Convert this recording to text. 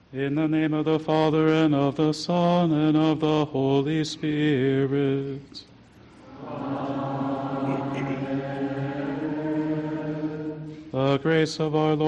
In the name of the Father, and of the Son, and of the Holy Spirit. Amen. The grace of our Lord